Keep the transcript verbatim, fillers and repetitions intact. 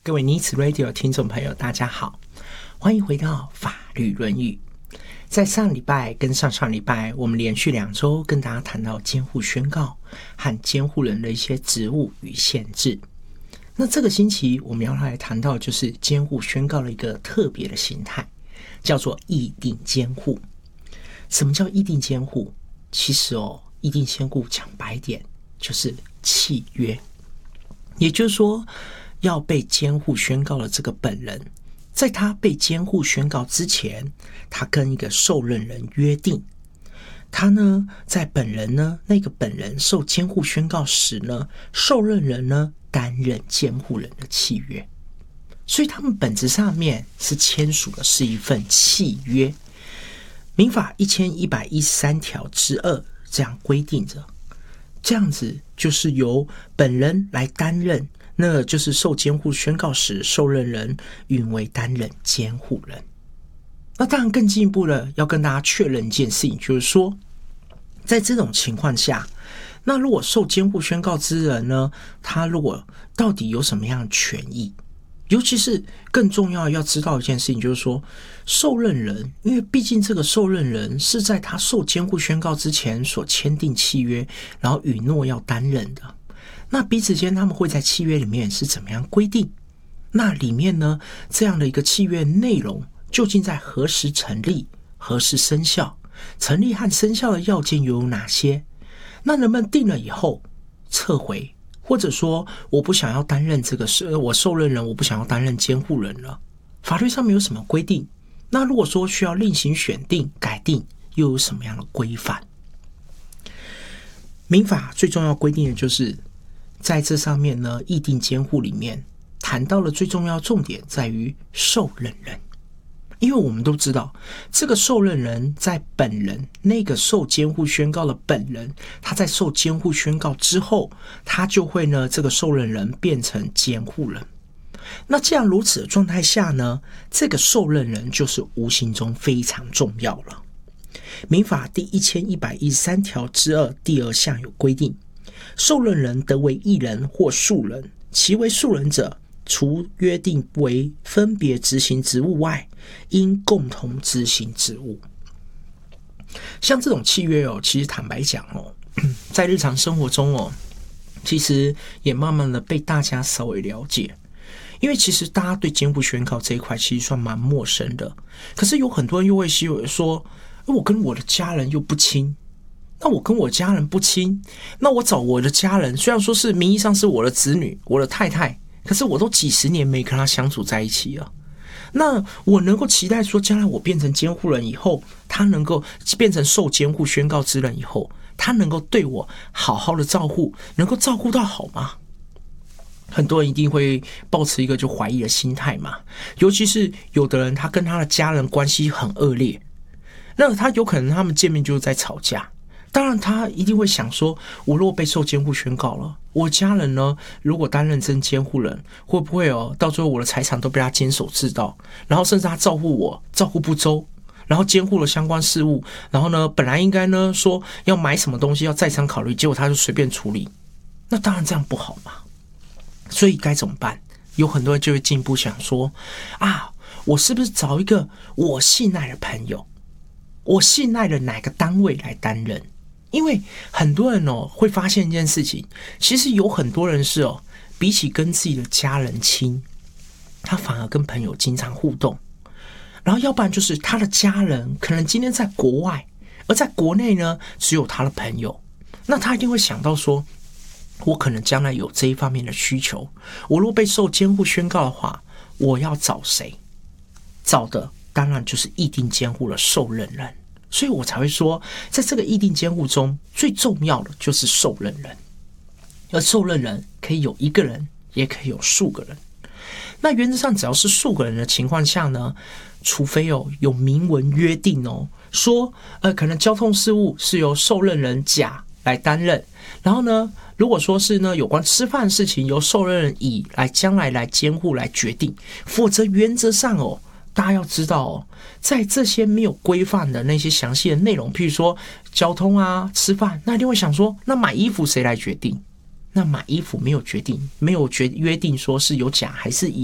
各位尼茨 Radio 听众朋友大家好，欢迎回到法律论语。在上礼拜跟上上礼拜，我们连续两周跟大家谈到监护宣告和监护人的一些职务与限制。那这个星期我们要来谈到就是监护宣告的一个特别的形态，叫做议定监护。什么叫议定监护？其实哦，议定监护讲白点就是契约，也就是说要被监护宣告的这个本人，在他被监护宣告之前，他跟一个受任人约定，他呢在本人呢那个本人受监护宣告时呢，受任人呢担任监护人的契约，所以他们本质上面是签署的是一份契约。民法一千一百一十三条之二这样规定着，这样子就是由本人来担任，那就是受监护宣告时，受任人允为担任监护人。那当然更进一步的要跟大家确认一件事情，就是说在这种情况下，那如果受监护宣告之人呢，他如果到底有什么样的权益，尤其是更重要要知道一件事情，就是说受任人，因为毕竟这个受任人是在他受监护宣告之前所签订契约，然后允诺要担任的，那彼此间他们会在契约里面是怎么样规定，那里面呢这样的一个契约内容究竟在何时成立，何时生效，成立和生效的要件又有哪些，那能不能定了以后撤回，或者说我不想要担任这个事，我受任人我不想要担任监护人了，法律上面有什么规定，那如果说需要另行选定改定又有什么样的规范。民法最重要规定的就是在这上面呢，议定监护里面谈到了最重要重点在于受任人。因为我们都知道这个受任人在本人那个受监护宣告的本人，他在受监护宣告之后，他就会呢这个受任人变成监护人。那这样如此的状态下呢，这个受任人就是无形中非常重要了。民法第一千一百一十三条之二第二项有规定，受任人得为一人或数人，其为数人者，除约定为分别执行职务外，应共同执行职务。像这种契约哦，其实坦白讲哦，在日常生活中哦，其实也慢慢的被大家稍微了解。因为其实大家对监护宣告这一块其实算蛮陌生的，可是有很多人又会说，我跟我的家人又不亲，那我跟我家人不亲，那我找我的家人，虽然说是名义上是我的子女，我的太太，可是我都几十年没跟他相处在一起了，那我能够期待说将来我变成监护人以后，他能够变成受监护宣告之人以后，他能够对我好好的照顾，能够照顾到好吗？很多人一定会抱持一个就怀疑的心态嘛，尤其是有的人他跟他的家人关系很恶劣，那他有可能他们见面就是在吵架，当然他一定会想说，我如果被受监护宣告了，我家人呢如果担任真监护人，会不会哦到最后我的财产都被他监守自盗，然后甚至他照顾我照顾不周，然后监护了相关事务，然后呢本来应该呢说要买什么东西要再三考虑，结果他就随便处理，那当然这样不好嘛。所以该怎么办？有很多人就会进一步想说，啊我是不是找一个我信赖的朋友，我信赖的哪个单位来担任？因为很多人哦会发现一件事情，其实有很多人是哦，比起跟自己的家人亲，他反而跟朋友经常互动，然后要不然就是他的家人可能今天在国外，而在国内呢只有他的朋友，那他一定会想到说，我可能将来有这一方面的需求，我如果被受监护宣告的话，我要找谁？找的当然就是议定监护的受任人。所以我才会说，在这个议定监护中最重要的就是受任人，而受任人可以有一个人，也可以有数个人。那原则上只要是数个人的情况下呢，除非哦有明文约定哦，说呃可能交通事务是由受任人甲来担任，然后呢如果说是呢有关吃饭的事情由受任人乙来将来来监护来决定，否则原则上哦大家要知道哦，在这些没有规范的那些详细的内容，譬如说交通啊、吃饭，那一定会想说，那买衣服谁来决定？那买衣服没有决定，没有决约定说是由甲还是乙